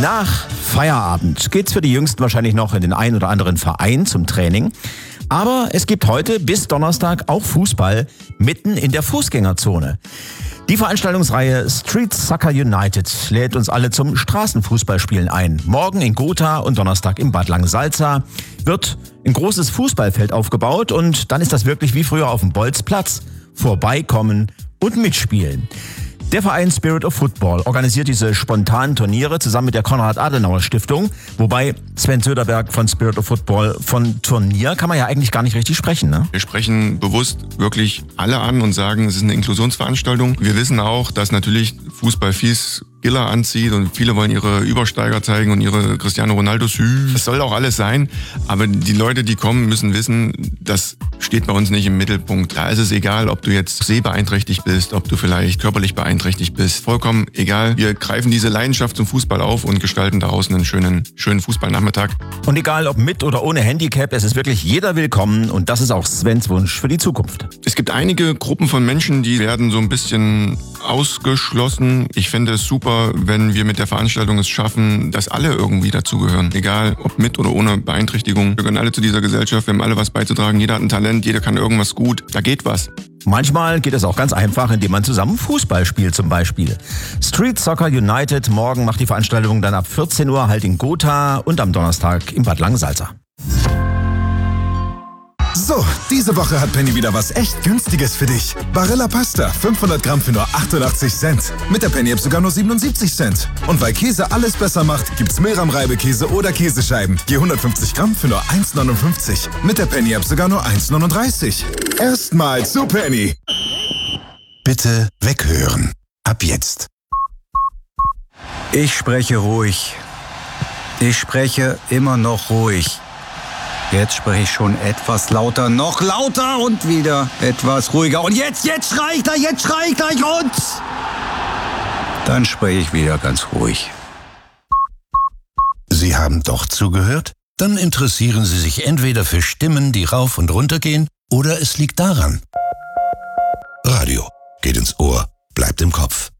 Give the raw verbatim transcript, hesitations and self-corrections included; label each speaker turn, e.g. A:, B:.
A: Nach Feierabend geht's für die Jüngsten wahrscheinlich noch in den ein oder anderen Verein zum Training. Aber es gibt heute bis Donnerstag auch Fußball mitten in der Fußgängerzone. Die Veranstaltungsreihe Street Soccer United lädt uns alle zum Straßenfußballspielen ein. Morgen in Gotha und Donnerstag im Bad Langensalza wird ein großes Fußballfeld aufgebaut und dann ist das wirklich wie früher auf dem Bolzplatz. Vorbeikommen und mitspielen. Der Verein Spirit of Football organisiert diese spontanen Turniere zusammen mit der Konrad-Adenauer-Stiftung. Wobei Sven Söderberg von Spirit of Football, von Turnier kann man ja eigentlich gar nicht richtig sprechen, ne?
B: Wir sprechen bewusst wirklich alle an und sagen, es ist eine Inklusionsveranstaltung. Wir wissen auch, dass natürlich Fußball fies Giller anzieht und viele wollen ihre Übersteiger zeigen und ihre Cristiano Ronaldos. Das soll auch alles sein, aber die Leute, die kommen, müssen wissen, das steht bei uns nicht im Mittelpunkt. Da ist es egal, ob du jetzt sehbeeinträchtigt bist, ob du vielleicht körperlich beeinträchtigt bist. Vollkommen egal. Wir greifen diese Leidenschaft zum Fußball auf und gestalten daraus einen schönen, schönen Fußballnachmittag.
A: Und egal ob mit oder ohne Handicap, es ist wirklich jeder willkommen und das ist auch Svens Wunsch für die Zukunft.
B: Es gibt einige Gruppen von Menschen, die werden so ein bisschen ausgeschlossen. Ich finde es super, wenn wir mit der Veranstaltung es schaffen, dass alle irgendwie dazugehören. Egal ob mit oder ohne Beeinträchtigung. Wir gehören alle zu dieser Gesellschaft, wir haben alle was beizutragen. Jeder hat ein Talent, jeder kann irgendwas gut. Da geht was.
A: Manchmal geht es auch ganz einfach, indem man zusammen Fußball spielt zum Beispiel. Street Soccer United, morgen macht die Veranstaltung dann ab vierzehn Uhr halt in Gotha und am Donnerstag im Bad Langensalza.
C: So, diese Woche hat Penny wieder was echt Günstiges für dich. Barilla Pasta, fünfhundert Gramm für nur achtundachtzig Cent. Mit der Penny-App sogar nur siebenundsiebzig Cent. Und weil Käse alles besser macht, gibt's Milram-Reibekäse oder Käsescheiben. Je hundertfünfzig Gramm für nur eins neunundfünfzig. Mit der Penny-App sogar nur eins neununddreißig. Erstmal zu Penny.
D: Bitte weghören. Ab jetzt.
E: Ich spreche ruhig. Ich spreche immer noch ruhig. Jetzt spreche ich schon etwas lauter, noch lauter und wieder etwas ruhiger. Und jetzt, jetzt schrei ich gleich, jetzt schrei ich gleich und dann spreche ich wieder ganz ruhig.
D: Sie haben doch zugehört? Dann interessieren Sie sich entweder für Stimmen, die rauf und runter gehen, oder es liegt daran. Radio geht ins Ohr, bleibt im Kopf.